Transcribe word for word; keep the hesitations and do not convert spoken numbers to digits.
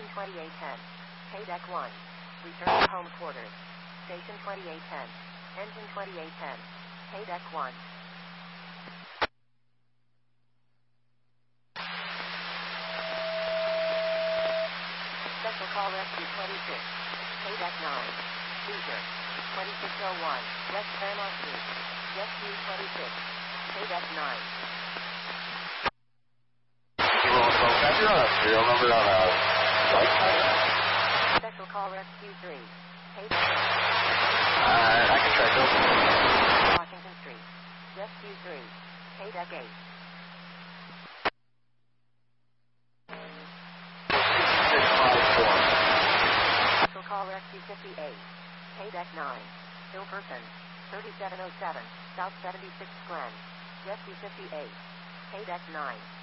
twenty-eight ten. Paydeck one. Return to home quarters. Station twenty-eight ten. Engine twenty-eight ten. Paydeck one. Special call rescue twenty-six. Paydeck nine. Leisure. twenty-six oh one. West Fairmont Street. Rescue twenty-six. Paydeck nine. You're on a serial number on a flight pattern. Special call rescue three. Paydeck. Uh, I can try those. Washington Street. Rescue three. Paydeck eight. Special call rescue fifty-eight. Paydeck nine. Hill person. thirty-seven oh seven. South seventy-sixth Glen. Rescue fifty-eight. Paydeck nine.